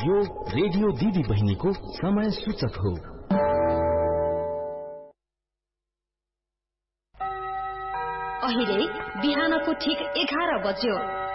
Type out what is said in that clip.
यो रेडियो दिदी बहिनीको समय सूचक हो। अहिले बिहानको ठीक 11 बज्यो।